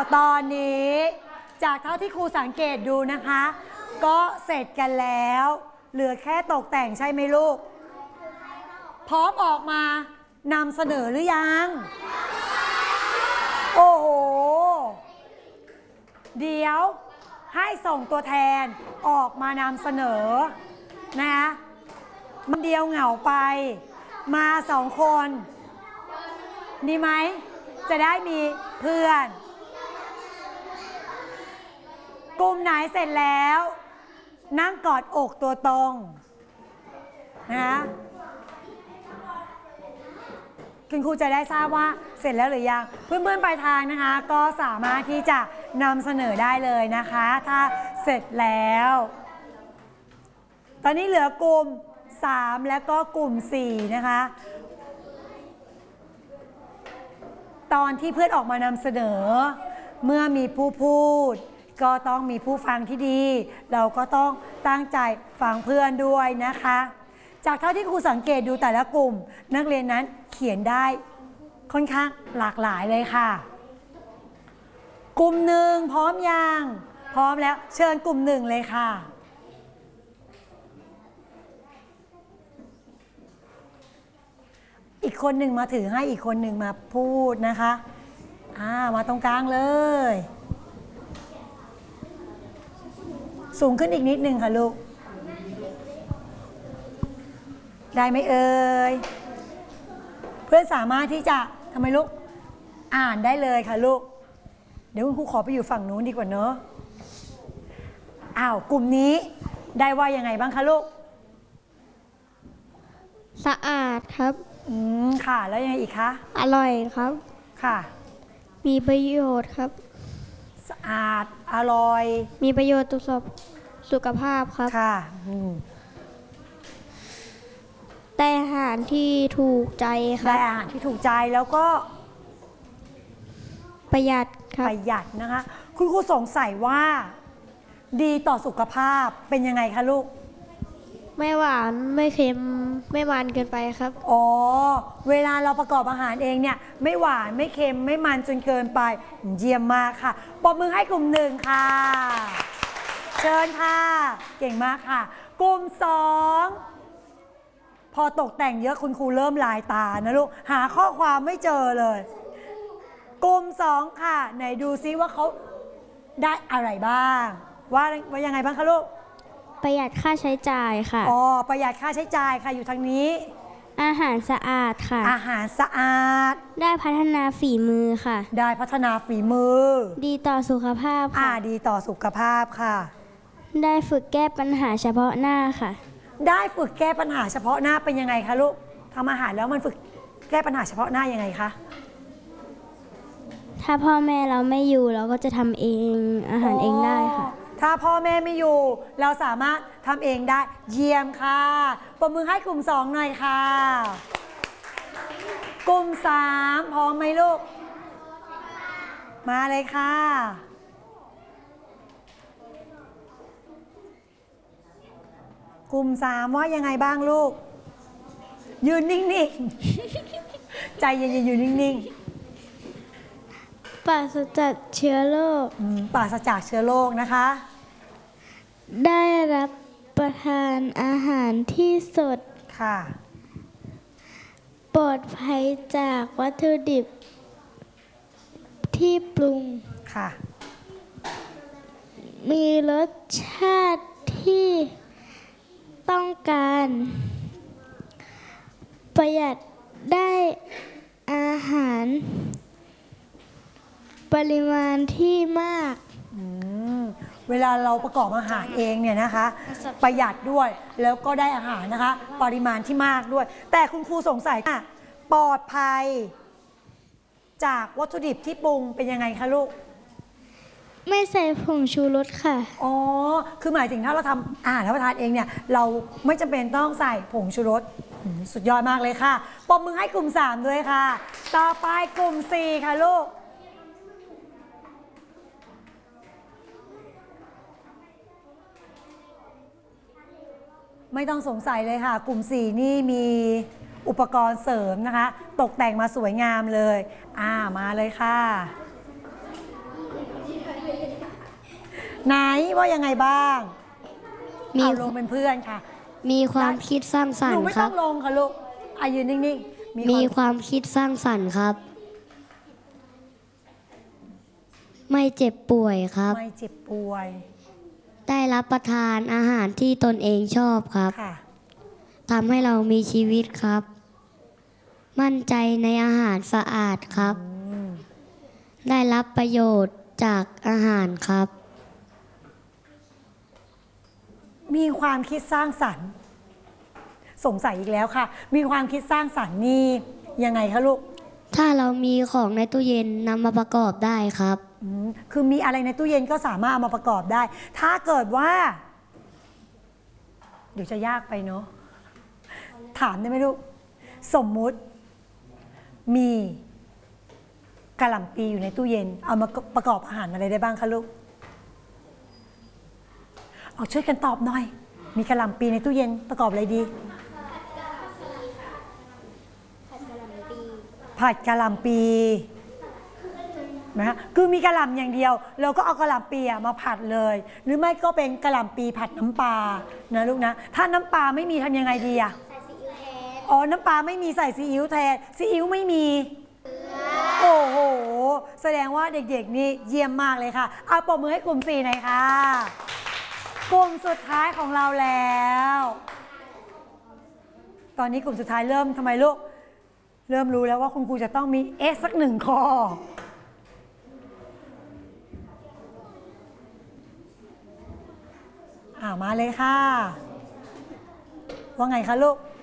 ตอนนี้จากเท่าที่ครูสังเกตดูนะคะก็เสร็จกันแล้วเหลือแค่ตกแต่งใช่ไหมลูกพร้อมออกมานำเสนอหรือยังโอ้โหเดี๋ยวให้ส่งตัวแทนออกมานำเสนอนะคะมันเดียวเหงาไปมา2 คนดีไหมจะได้มีเพื่อนกลุ่มไหนเสร็จแล้วนั่งกอดอกตัวตรงนะคะคุณครูจะได้ทราบว่าเสร็จแล้วหรือยังเพื่อนๆปลายทางนะคะก็สามารถที่จะนำเสนอได้เลยนะคะถ้าเสร็จแล้วตอนนี้เหลือกลุ่ม3แล้วก็กลุ่ม4นะคะตอนที่เพื่อนออกมานำเสนอเมื่อมีผู้พูดก็ต้องมีผู้ฟังที่ดีเราก็ต้องตั้งใจฟังเพื่อนด้วยนะคะจากเท่าที่ครูสังเกตดูแต่ละกลุ่มนักเรียนนั้นเขียนได้ค่อนข้างหลากหลายเลยค่ะกลุ่ม1พร้อมยังพร้อมแล้วเชิญกลุ่ม1เลยค่ะอีกคนหนึ่งมาถือให้อีกคนหนึ่งมาพูดนะคะมาตรงกลางเลยสูงขึ้นอีกนิดนึงค่ะลูกได้ไหมเอ่ยเพื่อนสามารถที่จะทำไมลูกอ่านได้เลยค่ะลูกเดี๋ยวคุณครูขอไปอยู่ฝั่งนู้นดีกว่าเนอะกลุ่มนี้ได้ว่ายังไงบ้างคะลูกสะอาดครับค่ะแล้วยังไงอีกคะอร่อยครับค่ะมีประโยชน์ครับสะอาดอร่อยมีประโยชน์ต่อสุขภาพครับค่ะได้อาหารที่ถูกใจครับได้อาหารที่ถูกใจแล้วก็ประหยัดครับประหยัดนะคะคุณครูสงสัยว่าดีต่อสุขภาพเป็นยังไงคะลูกไม่หวานไม่เค็มไม่มันเกินไปครับเวลาเราประกอบอาหารเองเนี่ยไม่หวานไม่เค็มไม่มันจนเกินไปเยี่ยมมากค่ะปรบมือให้กลุ่ม1ค่ะเชิญค่ะเก่งมากค่ะกลุ่ม2พอตกแต่งเยอะคุณครูเริ่มลายตานะลูกหาข้อความไม่เจอเลยกลุ่ม2ค่ะไหนดูซิว่าเขาได้อะไรบ้างว่ายังไงบ้างคะลูกประหยัดค่าใช้จ่ายค่ะประหยัดค่าใช้จ่ายค่ะอยู่ทางนี้อาหารสะอาดค่ะอาหารสะอาดได้พัฒนาฝีมือค่ะได้พัฒนาฝีมือดีต่อสุขภาพค่ะดีต่อสุขภาพค่ะได้ฝึกแก้ปัญหาเฉพาะหน้าค่ะได้ฝึกแก้ปัญหาเฉพาะหน้าเป็นยังไงคะลูกทำอาหารแล้วมันฝึกแก้ปัญหาเฉพาะหน้ายังไงคะถ้าพ่อแม่เราไม่อยู่เราก็จะทำเองอาหารเองได้ค่ะถ้าพ่อแม่ไม่อยู่เราสามารถทำเองได้เยี่ยมค่ะปรบมือให้กลุ่ม2หน่อยค่ะกลุ่ม3พร้อมไหมลูกมาเลยค่ะกลุ่ม3ว่ายังไงบ้างลูกยืนนิ่งๆใจเย็นๆยืนนิ่งปราศจากเชื้อโรคปราศจากเชื้อโรคนะคะได้รับประทานอาหารที่สดค่ะปลอดภัยจากวัตถุดิบที่ปรุงค่ะมีรสชาติที่ต้องการประหยัดได้อาหารปริมาณที่มากเวลาเราประกอบอาหารเองเนี่ยนะคะประหยัดด้วยแล้วก็ได้อาหารนะคะปริมาณที่มากด้วยแต่คุณครูสงสัยว่าปลอดภัยจากวัตถุดิบที่ปรุงเป็นยังไงคะลูกไม่ใส่ผงชูรสค่ะคือหมายถึงถ้าเราทำอาหารรับประทานเองเนี่ยเราไม่จำเป็นต้องใส่ผงชูรสสุดยอดมากเลยค่ะปรบมือให้กลุ่ม3ด้วยค่ะต่อไปกลุ่ม4ค่ะลูกไม่ต้องสงสัยเลยค่ะกลุ่ม4นี่มีอุปกรณ์เสริมนะคะตกแต่งมาสวยงามเลยมาเลยค่ะไหนว่ายังไงบ้างมีเอาลงเป็นเพื่อนค่ะมีความคิดสร้างสรรหนูค์ไม่คต้รัอบ งลงค่ะลูกอายืนนิ่งๆมีความคิดสร้างสรรค์ครับ ไม่เจ็บป่วยครับไม่เจ็บป่วยได้รับประทานอาหารที่ตนเองชอบครับค่ะทำให้เรามีชีวิตครับ มั่นใจในอาหารสะอาดครับ ได้รับประโยชน์จากอาหารครับมีความคิดสร้างสรรค์สงสัยอีกแล้วค่ะ มีความคิดสร้างสรรค์นี่ยังไงคะลูกถ้าเรามีของในตู้เย็นนำมาประกอบได้ครับคือมีอะไรในตู้เย็นก็สามารถเอามาประกอบได้ ถ้าเกิดว่า เดี๋ยวจะยากไปเนาะถามได้ไหมลูก สมมุติ มีกะหล่ำปีอยู่ในตู้เย็น เอามาประกอบอาหารอะไรได้บ้างคะลูกเอาช่วยกันตอบหน่อย มีกะหล่ำปีในตู้เย็นประกอบอะไรดี ผัดกะหล่ำปีนะคือมีกะหล่ำอย่างเดียวเราก็เอากะหล่ำปีมาผัดเลย หรือไม่ก็เป็นกะหล่ำปีผัดน้ำปลานะลูกนะถ้าน้ำปลาไม่มีทำยังไงดีอะอ๋อน้ำปลาไม่มีใส่ซีอิ๊วแทนซีอิ๊วไม่มีโอ้โหแสดงว่าเด็กๆนี่เยี่ยมมากเลยค่ะเอาปรบมือให้กลุ่ม4หน่อยค่ะกลุ่มสุดท้ายของเราแล้ว ตอนนี้กลุ่มสุดท้ายเริ่มทำไมลูกเริ่มรู้แล้วว่าคุณครูจะต้องมีสัก1 ข้อมาเลยค่ะ ว่าไงคะลูก